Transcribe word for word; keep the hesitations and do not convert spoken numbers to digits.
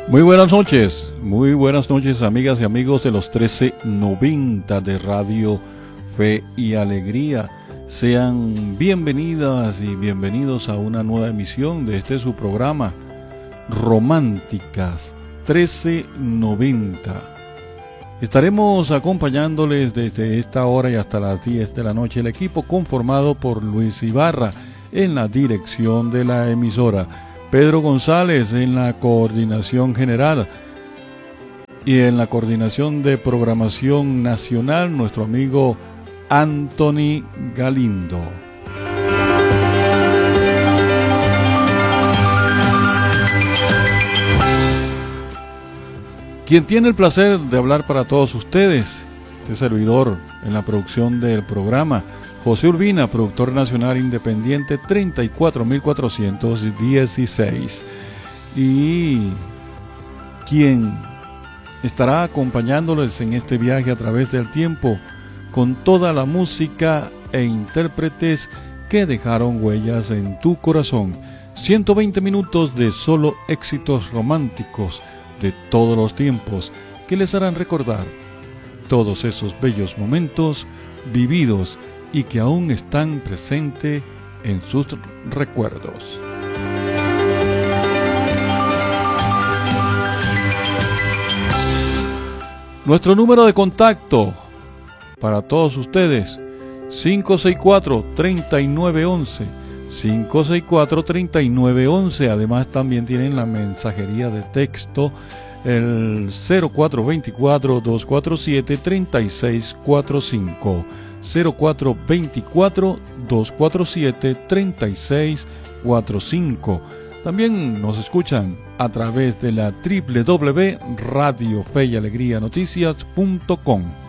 Muy buenas noches, muy buenas noches amigas y amigos de los trece noventa de Radio Fe y Alegría. Sean bienvenidas y bienvenidos a una nueva emisión de este su programa Románticas trece noventa. Estaremos acompañándoles desde esta hora y hasta las diez de la noche, el equipo conformado por Luis Ibarra en la dirección de la emisora, Pedro González en la coordinación general y en la coordinación de programación nacional, nuestro amigo Anthony Galindo. Quien tiene el placer de hablar para todos ustedes, este servidor en la producción del programa, José Urbina, productor nacional independiente treinta y cuatro mil cuatrocientos dieciséis. Y quien estará acompañándoles en este viaje a través del tiempo con toda la música e intérpretes que dejaron huellas en tu corazón. ciento veinte minutos de solo éxitos románticos de todos los tiempos que les harán recordar todos esos bellos momentos vividos y que aún están presentes en sus recuerdos. Nuestro número de contacto para todos ustedes, cinco seis cuatro, tres nueve uno uno, cinco seis cuatro, tres nueve uno uno. Además también tienen la mensajería de texto, el cero cuatro dos cuatro, dos cuatro siete, tres seis cuatro cinco. cero cuatro dos cuatro, dos cuatro siete, tres seis cuatro cinco. También nos escuchan a través de la doble u doble u doble u punto radio fe y alegría noticias punto com.